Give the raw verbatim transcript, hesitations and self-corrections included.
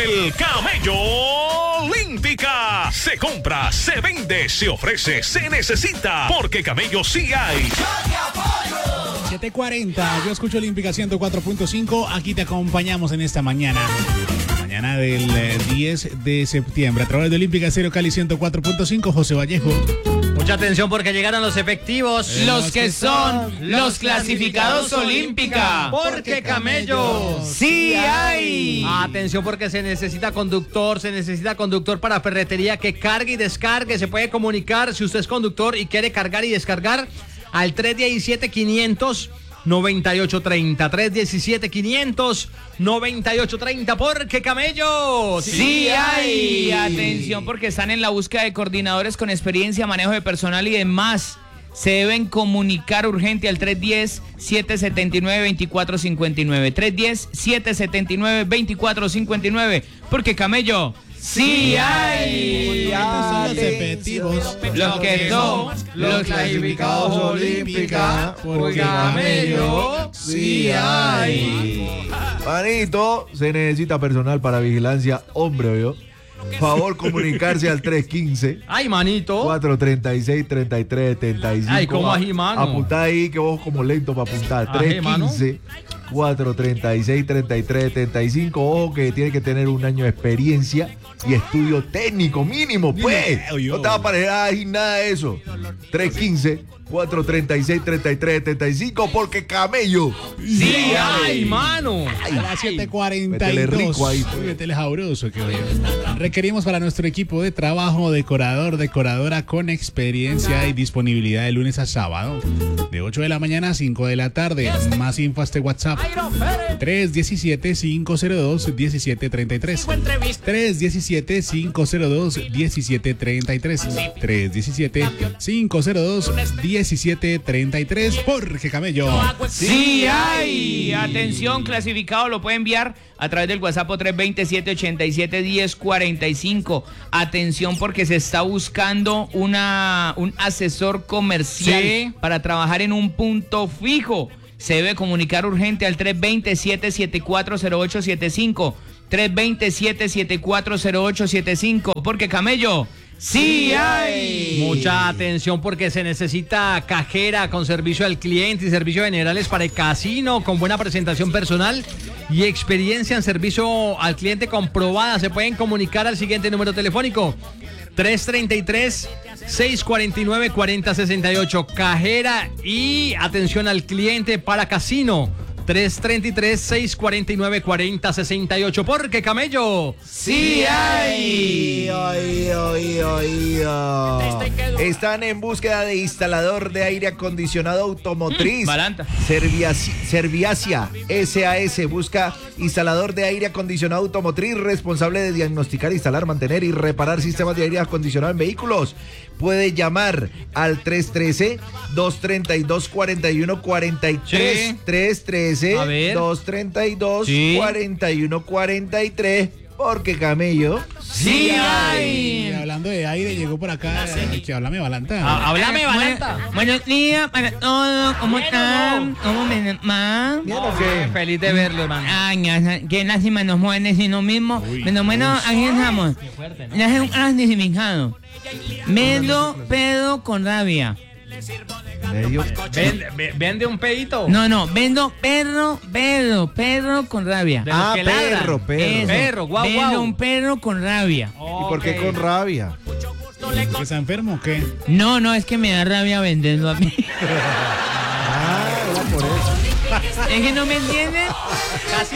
el Camello Olímpica. Se compra, se vende, se ofrece, se necesita, porque Camello sí hay. siete cuarenta, yo escucho Olímpica ciento cuatro punto cinco, aquí te acompañamos en esta mañana. Mañana del eh, diez de septiembre, a través de Olímpica Cero Cali ciento cuatro punto cinco, José Vallejo. Mucha atención porque llegaron los efectivos. Eh, los que son los clasificados Olímpica. Porque Camello sí hay. Atención porque se necesita conductor, se necesita conductor para ferretería que cargue y descargue. Se puede comunicar si usted es conductor y quiere cargar y descargar al tres diecisiete quinientos noventa y ocho treinta. tres diecisiete quinientos noventa y ocho treinta porque Camello sí hay. Atención porque están en la búsqueda de coordinadores con experiencia, manejo de personal y demás. Se deben comunicar urgente al tres diez, siete setenta y nueve, veinticuatro cincuenta y nueve. tres diez, siete setenta y nueve, veinticuatro cincuenta y nueve porque Camello sí hay. Los efectivos, los que son los clasificados Olímpica, porque Camello sí hay. Manito, se necesita personal para vigilancia, hombre, yo. Favor comunicarse al tres quince. Ay, manito. cuatro treinta y seis, treinta y tres, setenta y cinco. Ay, ¿cómo así, mano? Apuntá ahí que vos como lento para apuntar. tres quince, cuatro treinta y seis, treinta y tres, setenta y cinco. Ojo que tiene que tener un año de experiencia y estudio técnico mínimo, pues. No te va a parecer ahí nada de eso. tres quince, cuatro treinta y seis, treinta y tres, setenta y cinco porque Camello sí hay, mano. A las siete cuarenta y dos. Métele rico ahí, pues. Métele sabroso, que oye. Requerimos para nuestro equipo de trabajo decorador, decoradora con experiencia y disponibilidad de lunes a sábado, de ocho de la mañana a cinco de la tarde. Más info a este WhatsApp: tres diecisiete, cinco cero dos, diecisiete treinta y tres. tres diecisiete, cinco cero dos, diecisiete treinta y tres. tres diecisiete, cinco cero dos, diecisiete treinta y tres porque Camello sí hay. Atención, clasificado lo puede enviar a través del WhatsApp tres veintisiete, ochenta y siete, diez cuarenta y cinco. Atención porque se está buscando una un asesor comercial sí. para trabajar en un punto fijo. Se debe comunicar urgente al tres veintisiete, setenta y cuatro cero ocho setenta y cinco. tres veintisiete, setenta y cuatro cero ocho setenta y cinco porque Camello sí hay. Mucha atención porque se necesita cajera con servicio al cliente y servicios generales para el casino con buena presentación personal y experiencia en servicio al cliente comprobada. Se pueden comunicar al siguiente número telefónico: tres treinta y tres, seiscientos cuarenta y nueve, cuarenta sesenta y ocho. Cajera y atención al cliente para casino: tres treinta y tres, seiscientos cuarenta y nueve, cuarenta sesenta y ocho porque Camello sí hay. Ay, ay, ay, ay. Están en búsqueda de instalador de aire acondicionado automotriz. Mm, Balanta. Serviacia, Serviacia S A S busca instalador de aire acondicionado automotriz responsable de diagnosticar, instalar, mantener y reparar sistemas de aire acondicionado en vehículos. Puede llamar al tres uno tres, dos tres dos, cuatro uno cuatro tres. Sí. tres uno tres, dos tres dos, Sí. cuatro uno cuatro tres porque Camello sí hay. Y hablando de aire, llegó por acá eh, que háblame Balanta. Ah, háblame, Eh, Balanta. buen- Buenos días para todos. ¿Cómo están? ¿Cómo me va? ¿Bien o qué? Feliz de verlo, hermano. Ay, ya, qué lástima nos mueven si no mismo. Pero bueno, aquí estamos. Ya es un clasificado. Medo pedo con rabia. Medio. Vende, ve- vende un pedito. No, no, vendo perro, perro, perro con rabia. De los Ah, que ladran. perro, perro. Eso, Perro, guau, vendo guau. un perro con rabia. ¿Y por qué Ok. con rabia? ¿Que está enfermo o qué? No, no, es que me da rabia venderlo a mí. Ah, era por eso. Es que no me entienden.